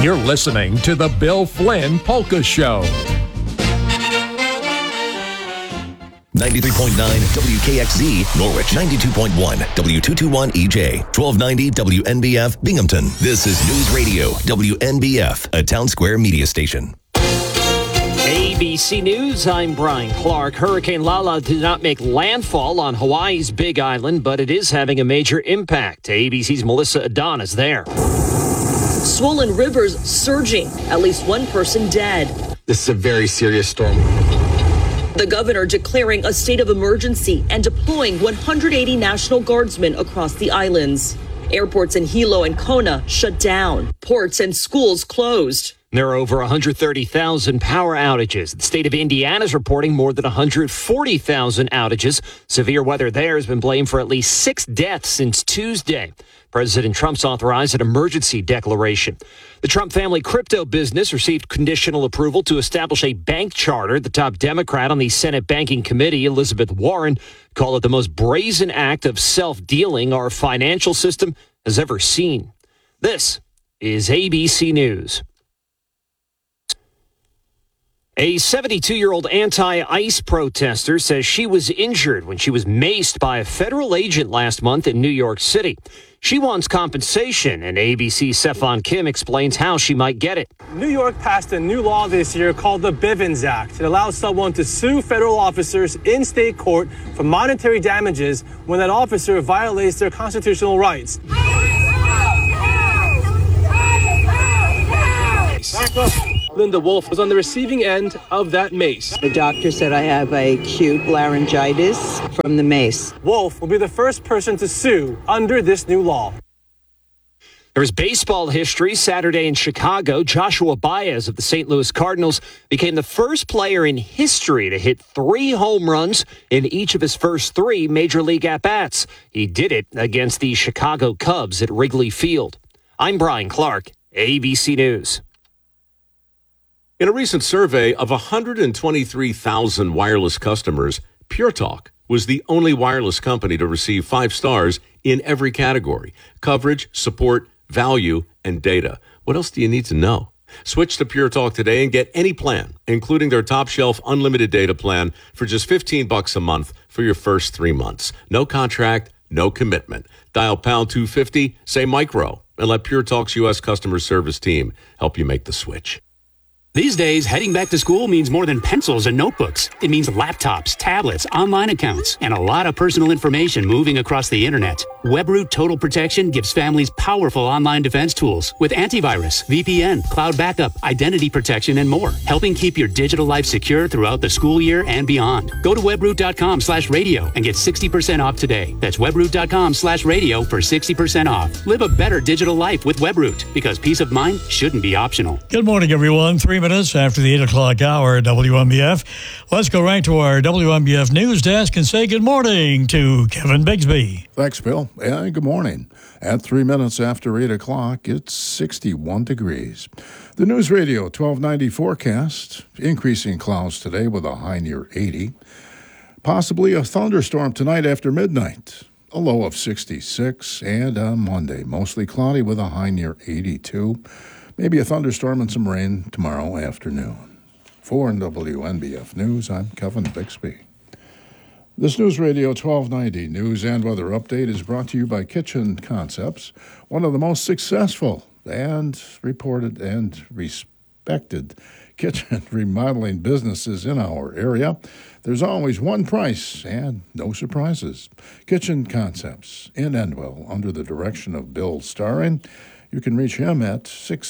You're listening to the Bill Flynn Polka Show. 93.9 WKXZ, Norwich. 92.1 W221 EJ. 1290 WNBF, Binghamton. This is News Radio, WNBF, a Town Square media station. ABC News, I'm Brian Clark. Hurricane Lala did not make landfall on Hawaii's Big Island, but it is having a major impact. ABC's Melissa Adonis there. Swollen rivers surging, at least one person dead. This is a very serious storm. The governor declaring a state of emergency and deploying 180 National Guardsmen across the islands. Airports in Hilo and Kona shut down. Ports and schools closed. There are over 130,000 power outages. The state of Indiana is reporting more than 140,000 outages. Severe weather there has been blamed for at least 6 deaths since Tuesday. President Trump's authorized an emergency declaration. The Trump family crypto business received conditional approval to establish a bank charter. The top Democrat on the Senate Banking Committee, Elizabeth Warren, called it the most brazen act of self-dealing our financial system has ever seen. This is ABC News. A 72-year-old anti-ICE protester says she was injured when she was maced by a federal agent last month in New York City. She wants compensation, and ABC's Stefan Kim explains how she might get it. New York passed a new law this year called the Bivens Act. It allows someone to sue federal officers in state court for monetary damages when that officer violates their constitutional rights. Linda Wolf was on the receiving end of that mace. The doctor said I have acute laryngitis from the mace. Wolf will be the first person to sue under this new law. There is baseball history Saturday in Chicago. Joshua Baez of the St. Louis Cardinals became the first player in history to hit 3 home runs in each of his first 3 major league at-bats. He did it against the Chicago Cubs at Wrigley Field. I'm Brian Clark, ABC News. In a recent survey of 123,000 wireless customers, Pure Talk was the only wireless company to receive 5 stars in every category: coverage, support, value, and data. What else do you need to know? Switch to Pure Talk today and get any plan, including their top shelf unlimited data plan for just $15 a month for your first 3 months. No contract, no commitment. Dial pound 250, say micro, and let Pure Talk's U.S. customer service team help you make the switch. These days, heading back to school means more than pencils and notebooks. It means laptops, tablets, online accounts, and a lot of personal information moving across the internet. WebRoot Total Protection gives families powerful online defense tools with antivirus, VPN, cloud backup, identity protection, and more, helping keep your digital life secure throughout the school year and beyond. Go to webroot.com/radio and get 60% off today. That's webroot.com/radio for 60% off. Live a better digital life with WebRoot, because peace of mind shouldn't be optional. Good morning, everyone. 3 minutes after the 8 o'clock hour at WNBF. Let's go right to our WNBF news desk and say good morning to Kevin Bigsby. Thanks, Bill. Yeah, good morning. At 3 minutes after 8 o'clock, it's 61 degrees. The News Radio 1290 forecast, increasing clouds today with a high near 80. Possibly a thunderstorm tonight after midnight. A low of 66. And on Monday, mostly cloudy with a high near 82. Maybe a thunderstorm and some rain tomorrow afternoon. For WNBF News, I'm Kevin Bixby. This News Radio 1290 news and weather update is brought to you by Kitchen Concepts, one of the most successful and reported and respected kitchen remodeling businesses in our area. There's always one price and no surprises. Kitchen Concepts in Endwell, under the direction of Bill Starring. You can reach him at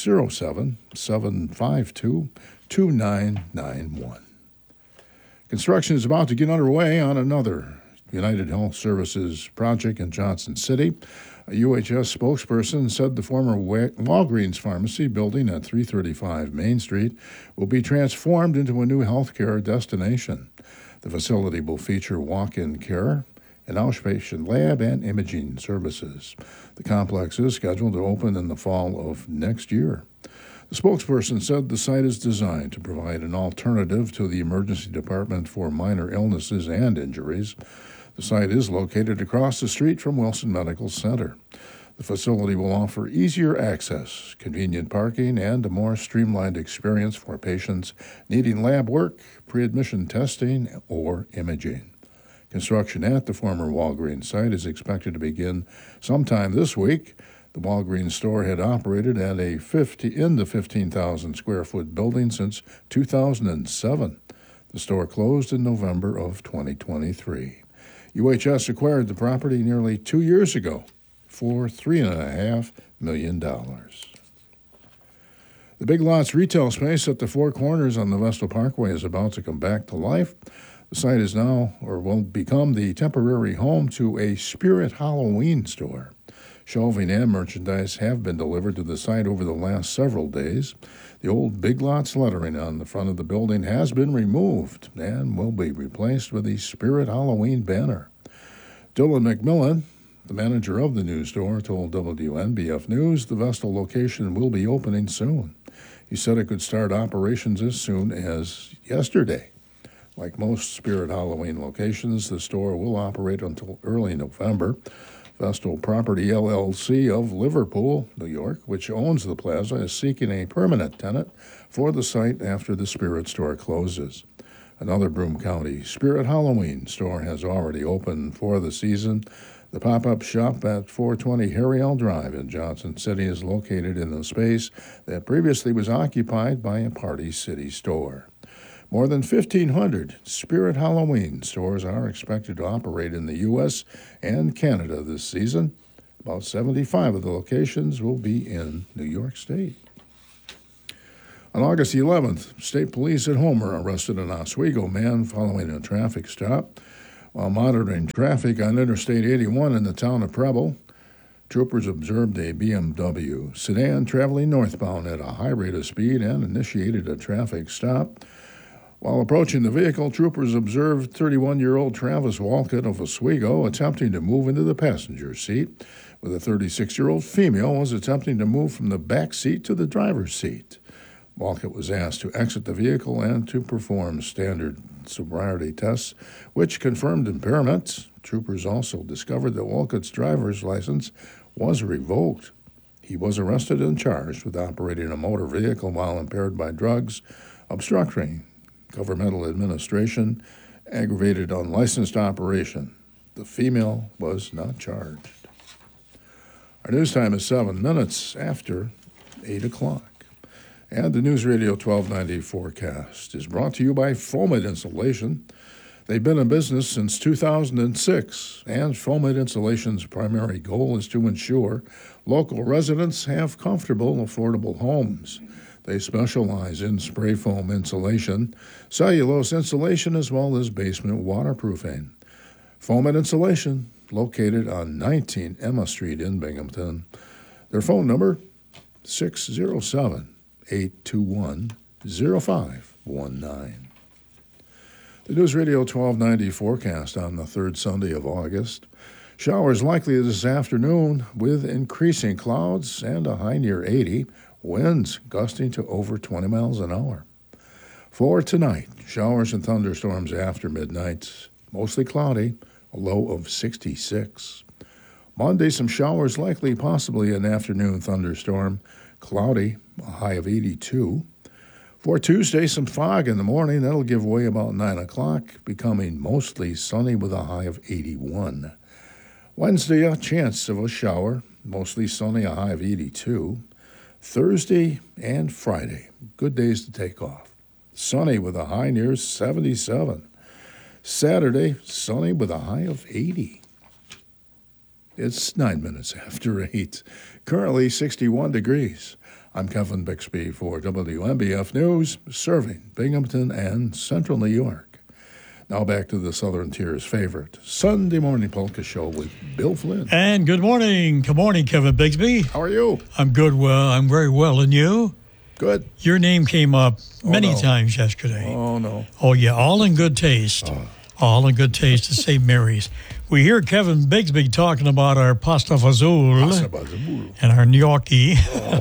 607-752-2991. Construction is about to get underway on another United Health Services project in Johnson City. A UHS spokesperson said the former Walgreens pharmacy building at 335 Main Street will be transformed into a new healthcare destination. The facility will feature walk-in care, an outpatient lab, and imaging services. The complex is scheduled to open in the fall of next year. The spokesperson said the site is designed to provide an alternative to the emergency department for minor illnesses and injuries. The site is located across the street from Wilson Medical Center. The facility will offer easier access, convenient parking, and a more streamlined experience for patients needing lab work, pre-admission testing, or imaging. Construction at the former Walgreens site is expected to begin sometime this week. The Walgreens store had operated at in the 15,000 square foot building since 2007. The store closed in November of 2023. UHS acquired the property nearly 2 years ago for $3.5 million. The Big Lots retail space at the Four Corners on the Vestal Parkway is about to come back to life. The site is now, or will become, the temporary home to a Spirit Halloween store. Shelving and merchandise have been delivered to the site over the last several days. The old Big Lots lettering on the front of the building has been removed and will be replaced with the Spirit Halloween banner. Dylan McMillan, the manager of the new store, told WNBF News the Vestal location will be opening soon. He said it could start operations as soon as yesterday. Like most Spirit Halloween locations, the store will operate until early November. Vestal Property LLC of Liverpool, New York, which owns the plaza, is seeking a permanent tenant for the site after the Spirit store closes. Another Broome County Spirit Halloween store has already opened for the season. The pop-up shop at 420 Harry L. Drive in Johnson City is located in the space that previously was occupied by a Party City store. More than 1,500 Spirit Halloween stores are expected to operate in the U.S. and Canada this season. About 75 of the locations will be in New York State. On August 11th, state police at Homer arrested an Oswego man following a traffic stop. While monitoring traffic on Interstate 81 in the town of Preble, troopers observed a BMW sedan traveling northbound at a high rate of speed and initiated a traffic stop. While approaching the vehicle, troopers observed 31-year-old Travis Walcott of Oswego attempting to move into the passenger seat, with a 36-year-old female was attempting to move from the back seat to the driver's seat. Walcott was asked to exit the vehicle and to perform standard sobriety tests, which confirmed impairment. Troopers also discovered that Walcott's driver's license was revoked. He was arrested and charged with operating a motor vehicle while impaired by drugs, obstructing governmental administration, aggravated unlicensed operation. The female was not charged. Our news time is 7 minutes after 8 o'clock. And the News Radio 1290 forecast is brought to you by Foamit Insulation. They've been in business since 2006, and Foamit Insulation's primary goal is to ensure local residents have comfortable, affordable homes. They specialize in spray foam insulation, cellulose insulation, as well as basement waterproofing. Foamit Insulation, located on 19 Emma Street in Binghamton. Their phone number, 607-821-0519. The News Radio 1290 forecast on the third Sunday of August. Showers likely this afternoon with increasing clouds and a high near 80. Winds gusting to over 20 miles an hour. For tonight, showers and thunderstorms after midnight, mostly cloudy, a low of 66. Monday, some showers likely, possibly an afternoon thunderstorm, cloudy, a high of 82. For Tuesday, some fog in the morning. That'll give way about 9 o'clock, becoming mostly sunny with a high of 81. Wednesday, a chance of a shower, mostly sunny, a high of 82. Thursday and Friday, good days to take off. Sunny with a high near 77. Saturday, sunny with a high of 80. It's 9 minutes after 8. Currently 61 degrees. I'm Kevin Bixby for WNBF News, serving Binghamton and Central New York. Now back to the Southern Tier's favorite Sunday morning polka show with Bill Flynn. And good morning. Good morning, Kevin Bixby. How are you? I'm good. Well, I'm very well. And you? Good. Your name came up many times yesterday. Oh, no. Oh, yeah. All in good taste. All in good taste to St. Mary's. We hear Kevin Bixby talking about our pasta fazool and our gnocchi.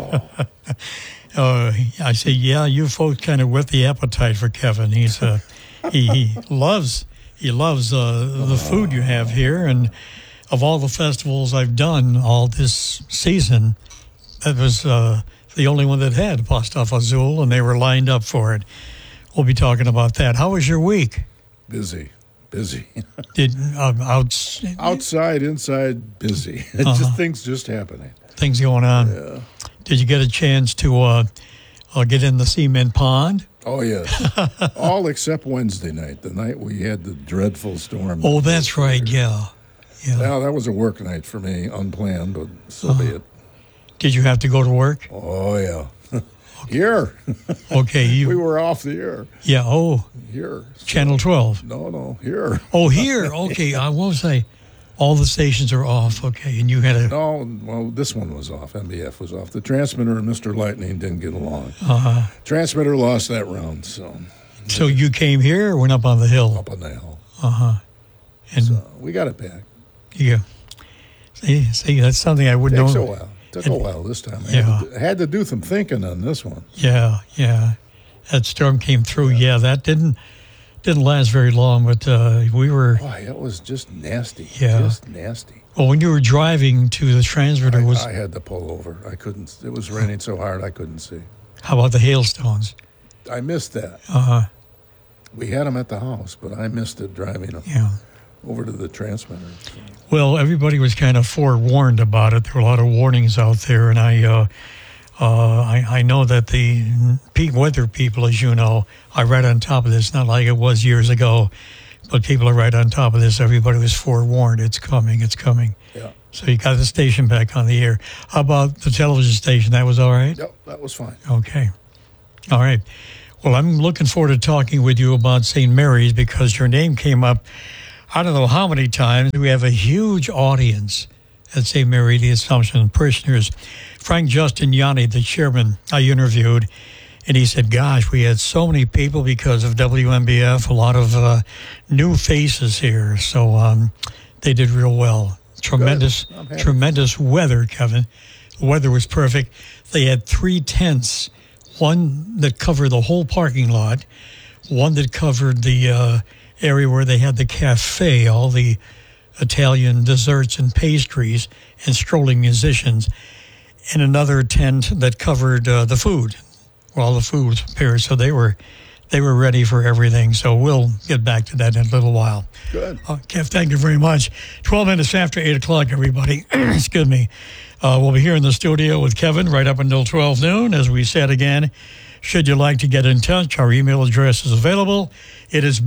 I say, yeah, you folks kind of whet the appetite for Kevin. He loves the food you have here, and of all the festivals I've done all this season, that was the only one that had Postaff Azul, and they were lined up for it. We'll be talking about that. How was your week? Busy. Did outside, inside, busy. Just things just happening. Things going on. Yeah. Did you get a chance to get in the cement pond? Oh, yes. All except Wednesday night, the night we had the dreadful storm. Oh, that's right, yeah. Well, that was a work night for me, unplanned, but so be it. Did you have to go to work? Oh, yeah. Here. Okay. We were off the air. Yeah, Here. Channel 12. No, here. Oh, here. Okay, I won't say all the stations are off, okay, and you had a... No, well, this one was off. MBF was off. The transmitter and Mr. Lightning didn't get along. Transmitter lost that round, so... So you came here or went up on the hill? Up on the hill. And so we got it back. Yeah. See, that's something I wouldn't know. Takes a while. Took a while this time. I had to do some thinking on this one. Yeah. That storm came through. Yeah, that didn't last very long, but we were... Boy, it was just nasty. Yeah. Just nasty. Well, when you were driving to the transmitter, I had to pull over. I couldn't... It was raining so hard I couldn't see. How about the hailstones? I missed that. We had them at the house, but I missed it driving over to the transmitter. So. Well, everybody was kind of forewarned about it. There were a lot of warnings out there, and I know that the weather people, as you know, are right on top of this. Not like it was years ago, but people are right on top of this. Everybody was forewarned. It's coming. Yeah. So you got the station back on the air. How about the television station? That was all right? Yep, that was fine. Okay. All right. Well, I'm looking forward to talking with you about St. Mary's because your name came up I don't know how many times. We have a huge audience at St. Mary the Assumption parishioners. Frank Giustiniani, the chairman, I interviewed, and he said, gosh, we had so many people because of WNBF, a lot of new faces here. So they did real well. Tremendous weather, Kevin. The weather was perfect. They had 3 tents, one that covered the whole parking lot, one that covered the area where they had the cafe, all the Italian desserts and pastries and strolling musicians, and another tent that covered the food, where all the food was prepared. So they were ready for everything. So we'll get back to that in a little while. Good. Kev, thank you very much. 12 minutes after 8 o'clock, everybody. Excuse me. We'll be here in the studio with Kevin right up until 12 noon. As we said again, should you like to get in touch, our email address is available. It is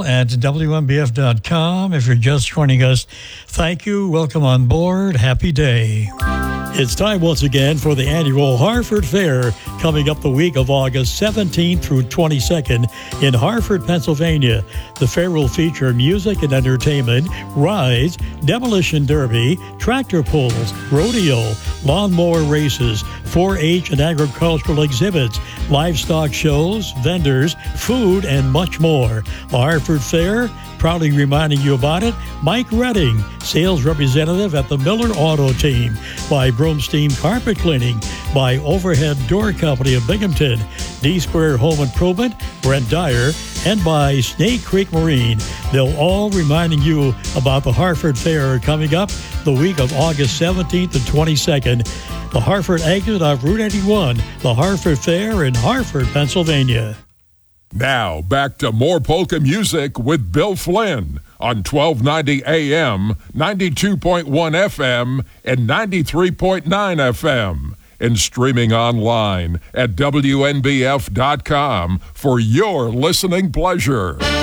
bill@WNBF.com. If you're just joining us, thank you. Welcome on board. Happy day. It's time once again for the annual Harford Fair, coming up the week of August 17th through 22nd in Harford, Pennsylvania. The fair will feature music and entertainment, rides, demolition derby, tractor pulls, rodeo, lawnmower races, 4-H and agricultural exhibits, livestock shows, vendors, food, and much more. The Harford Fair, proudly reminding you about it, Mike Redding, sales representative at the Miller Auto Team, by Broomstein Carpet Cleaning, by Overhead Door Company of Binghamton, D-Square Home Improvement, Brent Dyer, and by Snake Creek Marine. They'll all reminding you about the Harford Fair coming up the week of August 17th and 22nd. The Harford exit of Route 81, the Harford Fair in Harford, Pennsylvania. Now, back to more polka music with Bill Flynn on 1290 AM, 92.1 FM, and 93.9 FM, and streaming online at WNBF.com for your listening pleasure.